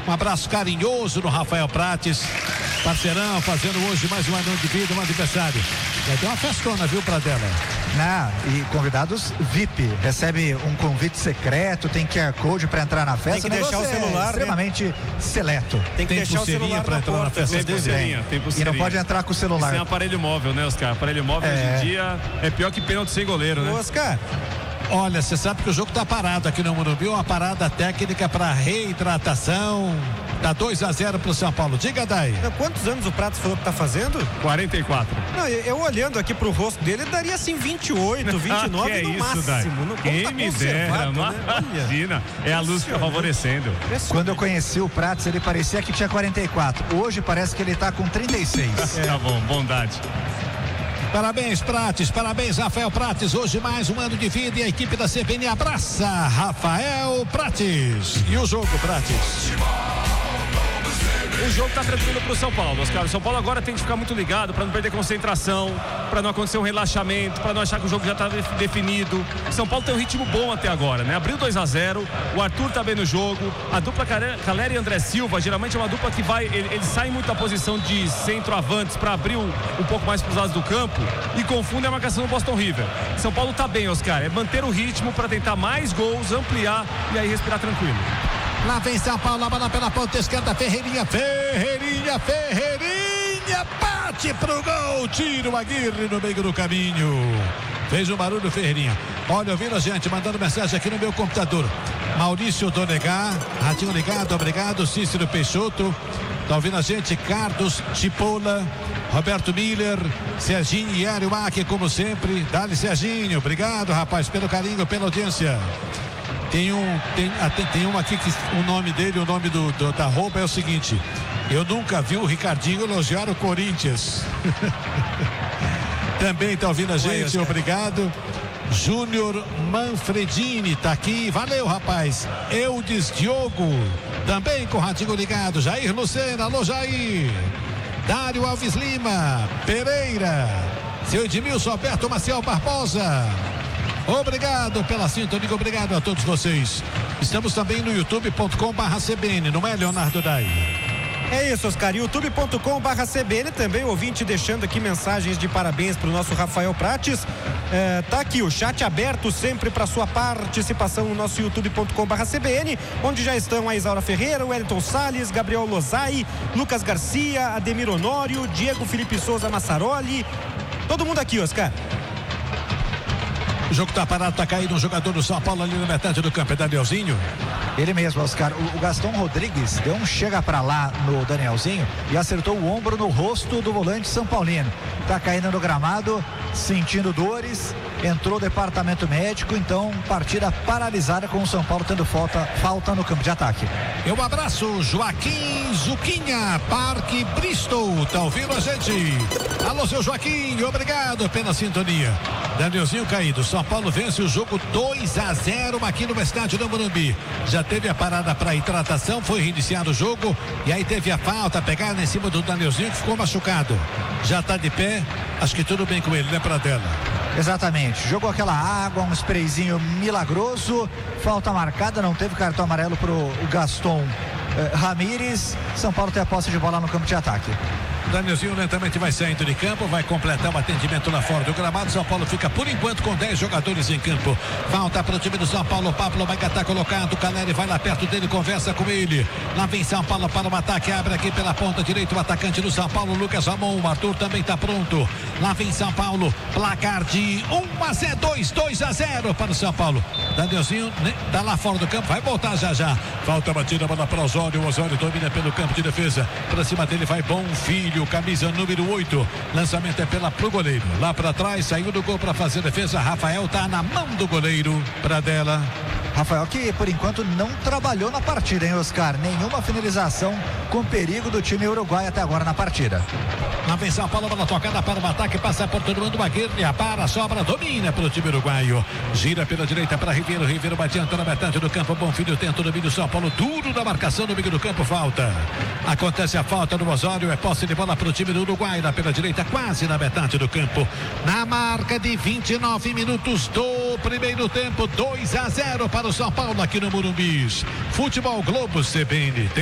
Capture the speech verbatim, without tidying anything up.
Um abraço carinhoso no Rafael Prates, parceirão, fazendo hoje mais um ano de vida, um aniversário. Vai ter uma festona, viu, Pradella? Não, e convidados V I P, recebe um convite secreto, tem Q R Code para entrar na festa. Tem que deixar o celular, é extremamente né? seleto. Tem que tem deixar o celular para entrar porta, na festa. Tem pulseirinha, tem pulseirinha. E não pode entrar com o celular. Sem aparelho móvel, né, Oscar? Aparelho móvel é. hoje em dia é pior que pênalti sem goleiro, né? Oscar, olha, você sabe que o jogo tá parado aqui no Morumbi, uma parada técnica para reidratação. Tá dois a zero pro São Paulo. Diga, Dai. Quantos anos o Pratos falou que tá fazendo? quarenta e quatro. Não, eu, eu olhando aqui pro rosto dele, ele daria assim vinte e oito, vinte e nove que é no isso, máximo. Dai? No, Quem tá me dera, né? imagina. É a luz que tá favorecendo. Quando eu conheci o Pratos, ele parecia que tinha quarenta e quatro. Hoje parece que ele tá com trinta e seis. É. Tá bom, bondade. Parabéns, Prates, parabéns, Rafael Prates. Hoje mais um ano de vida e a equipe da C B N abraça Rafael Prates. E o jogo, Prates? O jogo tá tranquilo pro São Paulo, Oscar. O São Paulo agora tem que ficar muito ligado para não perder concentração, para não acontecer um relaxamento, para não achar que o jogo já tá definido. O São Paulo tem um ritmo bom até agora, né? Abriu dois a zero, o Arthur tá bem no jogo, a dupla Calera e André Silva, geralmente é uma dupla que vai, ele, ele sai muito da posição de centroavantes para abrir um, um pouco mais pros lados do campo e confunde a marcação do Boston River. São Paulo tá bem, Oscar, é manter o ritmo para tentar mais gols, ampliar e aí respirar tranquilo. Lá vem São Paulo, a bola pela ponta esquerda, Ferreirinha, Ferreirinha, Ferreirinha, bate pro gol, tira o Aguirre no meio do caminho. Fez um barulho, Ferreirinha. Olha, ouvindo a gente, mandando mensagem aqui no meu computador. Maurício Donegar, ratinho ligado, obrigado. Cícero Peixoto, tá ouvindo a gente, Carlos Tipola, Roberto Miller, Serginho e Hélio Mac, como sempre. Dale, Serginho, obrigado, rapaz, pelo carinho, pela audiência. Tem um, tem, tem, tem um aqui que o nome dele, o nome do, do, da roupa é o seguinte: eu nunca vi o Ricardinho elogiar o Corinthians. Também está ouvindo a gente, obrigado. Júnior Manfredini tá aqui, valeu, rapaz. Eudes Diogo, também com o ratinho ligado. Jair Lucena, alô, Jair. Dário Alves Lima, Pereira, seu Edmilson Alberto Maciel Barbosa. Obrigado pela sintonia, obrigado a todos vocês. Estamos também no youtube ponto com barra C B N, não é, Leonardo Dai? É isso, Oscar, youtube ponto com barra C B N, também ouvinte deixando aqui mensagens de parabéns para o nosso Rafael Prates. É, tá aqui o chat aberto sempre para sua participação no nosso youtube ponto com barra C B N, onde já estão a Isaura Ferreira, o Wellington Salles, Gabriel Lozai, Lucas Garcia, Ademir Honório, Diego Felipe Souza Massaroli, todo mundo aqui, Oscar. O jogo tá parado, tá caído um jogador do São Paulo ali na metade do campo, é Danielzinho. Ele mesmo, Oscar. O, o Gastão Rodrigues deu um chega pra lá no Danielzinho e acertou o ombro no rosto do volante São Paulino. Tá caindo no gramado, sentindo dores, entrou o departamento médico, então partida paralisada com o São Paulo tendo falta, falta no campo de ataque. Eu abraço Joaquim Zuquinha, Parque Bristol, tá ouvindo a gente? Alô, seu Joaquim, obrigado pela sintonia. Danielzinho caído, São Paulo vence o jogo dois a zero aqui no estádio do Morumbi. Já teve a parada para hidratação, foi reiniciado o jogo e aí teve a falta, pegada em cima do Danielzinho que ficou machucado. Já tá de pé, acho que tudo bem com ele, né, Pradella? Exatamente, jogou aquela água, um sprayzinho milagroso, falta marcada, não teve cartão amarelo pro Gaston eh, Ramírez. São Paulo tem a posse de bola no campo de ataque. Danielzinho lentamente vai saindo de campo, vai completar o atendimento lá fora do gramado. São Paulo fica por enquanto com dez jogadores em campo. Falta para o time do São Paulo. Pablo vai estar colocado. O Caleri vai lá perto dele, conversa com ele. Lá vem São Paulo para o ataque. Abre aqui pela ponta direita o atacante do São Paulo, Lucas Ramon. O Arthur também está pronto. Lá vem São Paulo. Placar de um a zero, dois, dois a zero para o São Paulo. Danielzinho está lá fora do campo, vai voltar já já. Falta a batida, bola para o Osório. O Osório domina pelo campo de defesa. Para cima dele vai Bom Filho. Camisa número oito, lançamento é pela pro goleiro, lá para trás, saiu do gol para fazer defesa. Rafael tá na mão do goleiro, Pradella. Rafael que por enquanto não trabalhou na partida, hein, Oscar? Nenhuma finalização com perigo do time uruguaio até agora na partida. Na vem São Paulo, bola tocada para o ataque, passa por todo mundo, Aguirre, para, sobra, domina para o time uruguaio. Gira pela direita para Ribeiro, Ribeiro vai adiantando na metade do campo, Bom Filho tenta o domínio, São Paulo duro na marcação no meio do campo, falta. Acontece a falta no Osório, é posse de bola para o time do Uruguai, lá pela direita, quase na metade do campo. Na marca de vinte e nove minutos do primeiro tempo, dois a zero para o São Paulo aqui no Morumbi. Futebol Globo C B N.